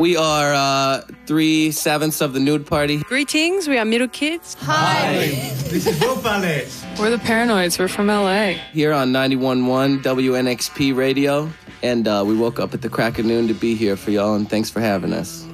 We are 3/7 of the Nude Party. Greetings, we are Middle Kids. Hi. This is Will Ballet. We're the Paranoids, we're from LA. Here on 91.1 WNXP Radio. And we woke up at the crack of noon to be here for y'all, and thanks for having us.